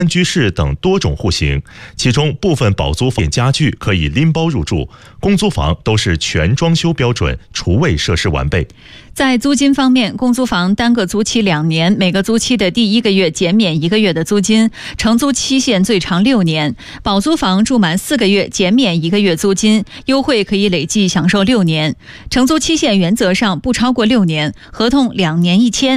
居室等多种户型，其中部分保租房家具可以拎包入住，公租房都是全装修标准，厨卫设施完备。 在租金方面，公租房单个租期2年，每个租期的第1个月减免1个月的租金，承租期限最长6年；保租房住满4个月减免1个月租金，优惠可以累计享受6年。承租期限原则上不超过6年，合同2年一签。